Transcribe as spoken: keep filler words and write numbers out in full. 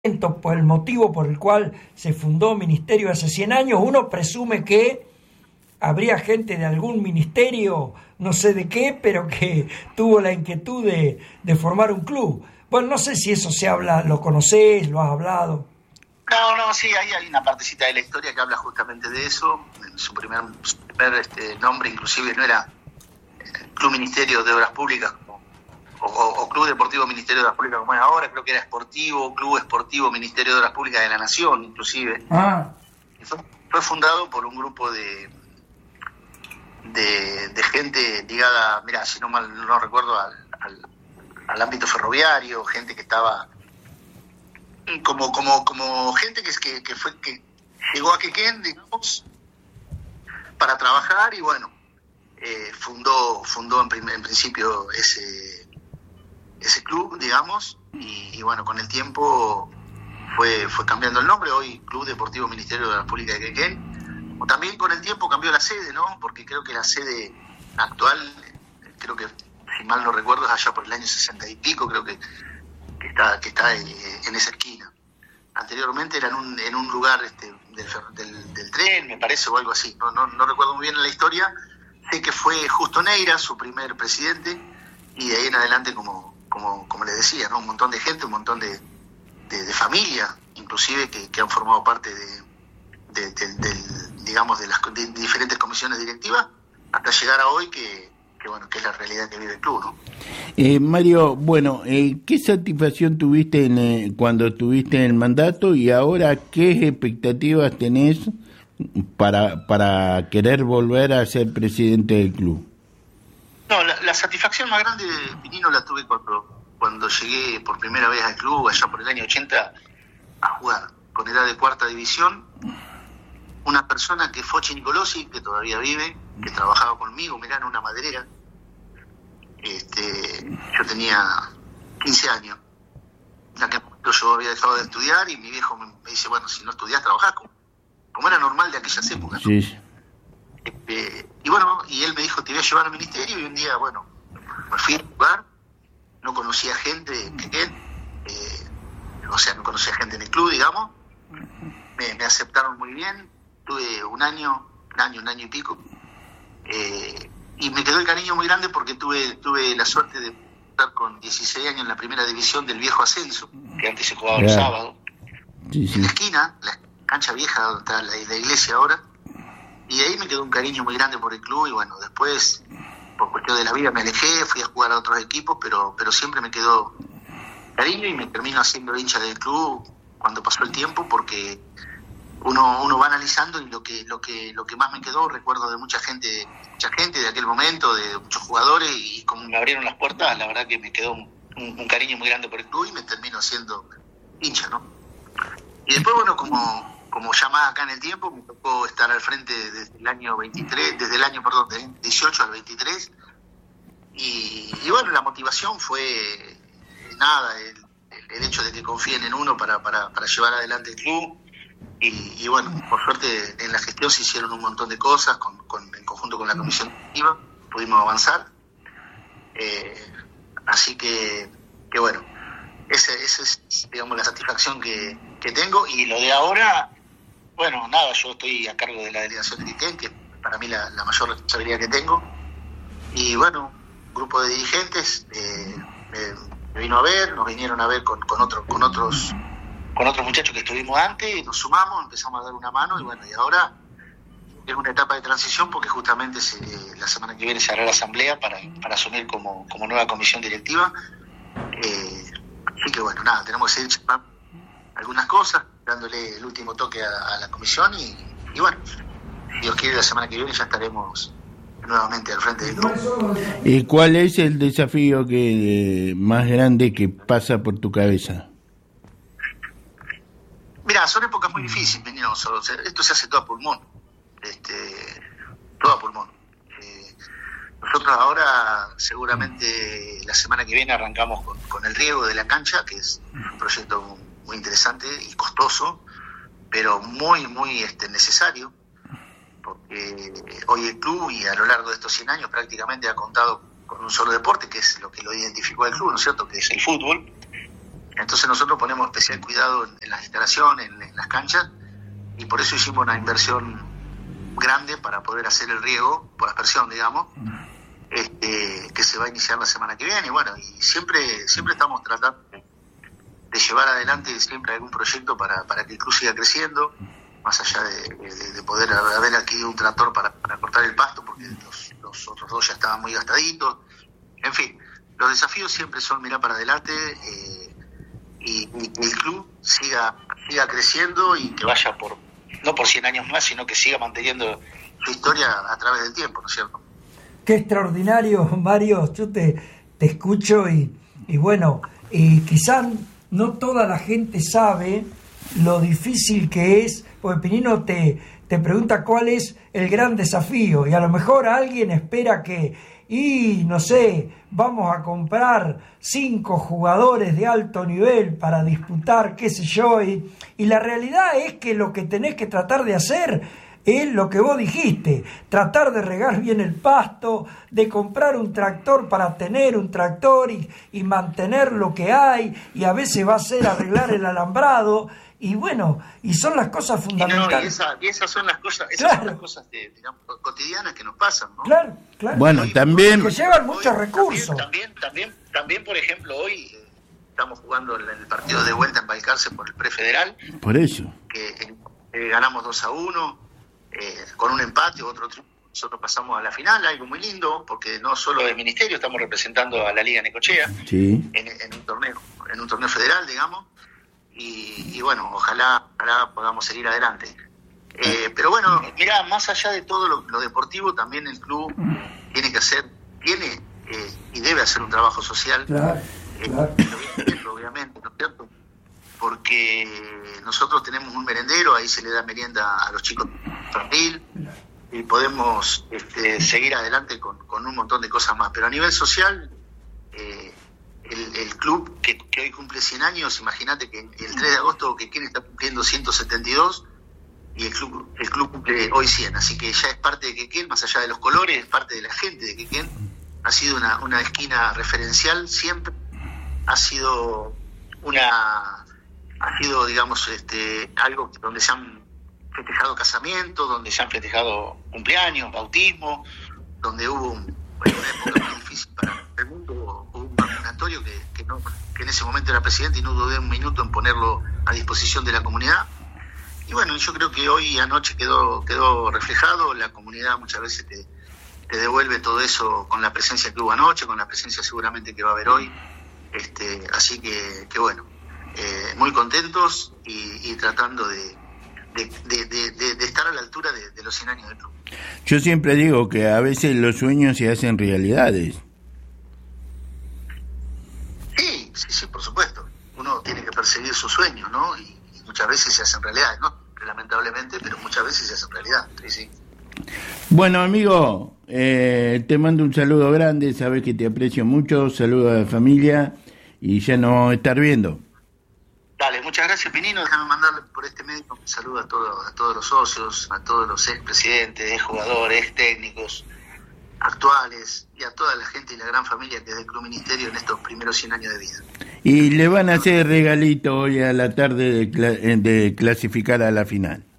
por el motivo por el cual se fundó ministerio hace cien años, uno presume que habría gente de algún ministerio, no sé de qué, pero que tuvo la inquietud de, de formar un club. Bueno, no sé si eso se habla, lo conocés, lo has hablado. No, no, sí, ahí hay una partecita de la historia que habla justamente de eso. Su primer, su primer este, nombre inclusive no era Club Ministerio de Obras Públicas o, o, o Club Deportivo Ministerio de Obras Públicas como es ahora, creo que era Esportivo, Club Esportivo Ministerio de Obras Públicas de la Nación, inclusive. Ah. Fue, fue fundado por un grupo de, de, de gente ligada, mira, si no mal no recuerdo, al, al, al ámbito ferroviario, gente que estaba como como como gente que que, que fue que llegó a Quequén, digamos, para trabajar y bueno, eh, fundó fundó en, prim, en principio ese ese club, digamos, y, y bueno, con el tiempo fue fue cambiando el nombre, hoy Club Deportivo Ministerio de la República de Quequén. O también con el tiempo cambió la sede, ¿no? Porque creo que la sede actual, creo que si mal no recuerdo es allá por el año sesenta y pico, creo que que está que está en, en esa esquina. Anteriormente era en un en un lugar este del, del, del tren, me parece, o algo así. No, no no recuerdo muy bien la historia. Sé que fue Justo Neira su primer presidente y de ahí en adelante, como como como les decía, ¿no? Un montón de gente, un montón de de, de familia, inclusive que, que han formado parte de, de, de, de digamos de las de diferentes comisiones directivas hasta llegar a hoy que que bueno, que es la realidad que vive el club, ¿no? Eh, Mario, bueno, eh, ¿qué satisfacción tuviste en, eh, cuando estuviste en el mandato y ahora qué expectativas tenés para para querer volver a ser presidente del club? No, la, la satisfacción más grande, Pinino, la tuve cuando cuando llegué por primera vez al club, allá por el año ochenta, a jugar, con edad de cuarta división. Una persona que Fochi Nicolosi, que todavía vive, que trabajaba conmigo, mirá, en una maderera. Este, yo tenía quince años. En aquel momento yo había dejado de estudiar y mi viejo me, me dice, bueno, si no estudiás, trabajás, como, como era normal de aquellas épocas, ¿no? Sí. Este, y bueno, y él me dijo, te voy a llevar al ministerio, y un día, bueno, me fui a jugar, no conocía gente que él, eh, o sea, no conocía gente en el club, digamos, me, me aceptaron muy bien. Tuve un año, un año, un año y pico, eh, y me quedó el cariño muy grande porque tuve tuve la suerte de estar con dieciséis años en la primera división del viejo ascenso, que antes se jugaba los sábados, sí, sí. en la esquina, la cancha vieja donde está la, la iglesia ahora, y de ahí me quedó un cariño muy grande por el club, y bueno, después, por cuestión de la vida, me alejé, fui a jugar a otros equipos, pero pero siempre me quedó cariño y me termino haciendo hincha del club cuando pasó el tiempo, porque uno uno va analizando y lo que lo que lo que más me quedó, recuerdo de mucha gente mucha gente de aquel momento, de muchos jugadores, y como me abrieron las puertas, la verdad que me quedó un, un, un cariño muy grande por el club y me termino haciendo hincha, ¿no? Y después, bueno, como como ya más acá en el tiempo, me tocó estar al frente desde el año veintitrés, desde el año, perdón, del dieciocho al veintitrés, y, y bueno, la motivación fue nada, el, el hecho de que confíen en uno para para para llevar adelante el club. Y, y bueno, por suerte en la gestión se hicieron un montón de cosas, con, con, en conjunto con la comisión directiva, pudimos avanzar. Eh, así que, que bueno, esa ese es, digamos, la satisfacción que, que tengo. Y lo de ahora, bueno, nada, yo estoy a cargo de la delegación de Quequén, que para mí la, la mayor responsabilidad que tengo. Y bueno, un grupo de dirigentes eh, me, me vino a ver, nos vinieron a ver con, con, otro, con otros... con otros muchachos que estuvimos antes, nos sumamos, empezamos a dar una mano, y bueno, y ahora es una etapa de transición porque justamente se, la semana que viene se hará la asamblea para, para asumir como, como nueva comisión directiva. Eh, así que bueno, nada, tenemos que seguir algunas cosas, dándole el último toque a, a la comisión, y, y bueno, si Dios quiere, la semana que viene ya estaremos nuevamente al frente del grupo. ¿Y cuál es el desafío que más grande que pasa por tu cabeza? Mirá, son épocas muy difíciles, Benino, esto se hace todo a pulmón, este, todo a pulmón. Eh, nosotros ahora, seguramente la semana que viene arrancamos con, con el riego de la cancha, que es un proyecto muy interesante y costoso, pero muy, muy este, necesario, porque hoy el club, y a lo largo de estos cien años, prácticamente ha contado con un solo deporte, que es lo que lo identificó al club, ¿no es cierto?, que es el fútbol. Entonces nosotros ponemos especial cuidado en, en las instalaciones, en, en las canchas, y por eso hicimos una inversión grande para poder hacer el riego por aspersión, digamos, este, que se va a iniciar la semana que viene. Y bueno, y siempre siempre estamos tratando de llevar adelante siempre algún proyecto para, para que el club siga creciendo, más allá de, de, de poder haber aquí un tractor para, para cortar el pasto, porque los, los otros dos ya estaban muy gastaditos. En fin, los desafíos siempre son mirar para adelante, eh, y, y que el club siga siga creciendo y que vaya por, no por cien años más, sino que siga manteniendo su historia a través del tiempo, ¿no es cierto? Qué extraordinario, Mario. Yo te, te escucho y, y bueno, y quizás no toda la gente sabe lo difícil que es, porque Pinino te, te pregunta cuál es el gran desafío, y a lo mejor alguien espera que, y no sé, vamos a comprar cinco jugadores de alto nivel para disputar, qué sé yo, y, y la realidad es que lo que tenés que tratar de hacer es lo que vos dijiste, tratar de regar bien el pasto, de comprar un tractor para tener un tractor y, y mantener lo que hay, y a veces va a ser arreglar el alambrado, y bueno, y son las cosas fundamentales. Y, no, y, esa, y esas son las cosas, esas claro. son las cosas de, digamos, cotidianas que nos pasan, ¿no? Claro, claro. Bueno, hoy, también... Que llevan muchos hoy, recursos. También, también, también, también, por ejemplo, hoy eh, estamos jugando el, el partido de vuelta en Balcarce por el prefederal. Por eso. Que eh, eh, ganamos dos a uno, eh, con un empate, otro triunfo. Nosotros pasamos a la final, algo muy lindo, porque no solo del ministerio, estamos representando a la Liga Necochea, sí. en, en un torneo, en un torneo federal, digamos. Y, y bueno, ojalá, ojalá podamos seguir adelante. Eh, pero bueno, mira, más allá de todo lo, lo deportivo, también el club tiene que hacer, tiene eh, y debe hacer un trabajo social, claro, eh, claro. obviamente, ¿no es cierto? Porque nosotros tenemos un merendero, ahí se le da merienda a los chicos infantil, y podemos este, seguir adelante con, con un montón de cosas más. Pero a nivel social, eh, El, el club que, que hoy cumple cien años, imagínate que el tres de agosto Quequén está cumpliendo ciento setenta y dos y el club el club cumple hoy cien, así que ya es parte de Quequén, más allá de los colores, es parte de la gente de Quequén. Ha sido una, una esquina referencial siempre, ha sido una ha sido digamos este algo donde se han festejado casamientos, donde se han festejado cumpleaños, bautismo, donde hubo un, bueno, una época muy difícil para el mundo, hubo un vacunatorio que, que, no, que en ese momento era presidente y no dudé un minuto en ponerlo a disposición de la comunidad. Y bueno, yo creo que hoy anoche quedó quedó reflejado, la comunidad muchas veces te, te devuelve todo eso con la presencia que hubo anoche, con la presencia seguramente que va a haber hoy. Este, así que, que bueno, eh, muy contentos y, y tratando de, de, de, de, de, de estar a la altura de, de los cien años del club. Yo siempre digo que a veces los sueños se hacen realidades. Sí, sí, sí, por supuesto. Uno tiene que perseguir sus sueños, ¿no? Y, y muchas veces se hacen realidades, ¿no? Lamentablemente, pero muchas veces se hacen realidad. Sí, sí. Bueno, amigo, eh, te mando un saludo grande, sabes que te aprecio mucho, saludo a la familia y ya nos vamos a estar viendo. Dale, muchas gracias, Pinino. Déjame mandarle por este medio un saludo a, todo, a todos los socios, a todos los expresidentes, exjugadores, técnicos, actuales y a toda la gente y la gran familia que es del Club Ministerio en estos primeros cien años de vida. Y le van a hacer regalito hoy a la tarde de, cla- de clasificar a la final.